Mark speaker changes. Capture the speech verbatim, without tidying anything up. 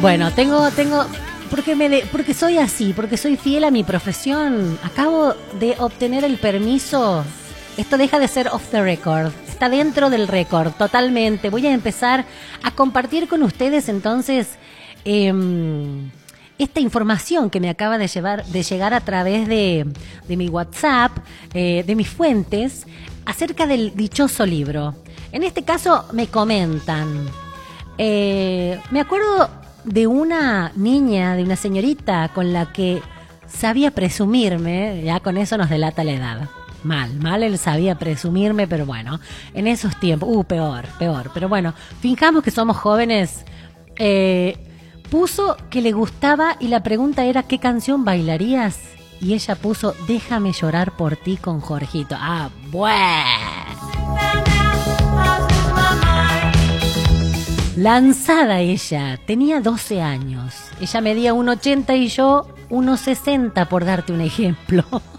Speaker 1: Bueno, tengo, tengo, porque me de, porque soy así, porque soy fiel a mi profesión. Acabo de obtener el permiso. Esto deja de ser off the record. Está dentro del récord, totalmente. Voy a empezar a compartir con ustedes entonces eh, esta información que me acaba de llevar, de llegar a través de, de mi WhatsApp, eh, de mis fuentes, acerca del dichoso libro. En este caso me comentan. Eh, me acuerdo de una niña, de una señorita con la que sabía presumirme, ya con eso nos delata la edad. Mal, mal él sabía presumirme, pero bueno, en esos tiempos, uh, peor, peor, pero bueno, finjamos que somos jóvenes. Eh, puso que le gustaba y la pregunta era ¿qué canción bailarías? Y ella puso Déjame llorar por ti con Jorgito. Ah, bueno. Lanzada ella, tenía doce años. Ella medía uno ochenta y yo uno sesenta, por darte un ejemplo.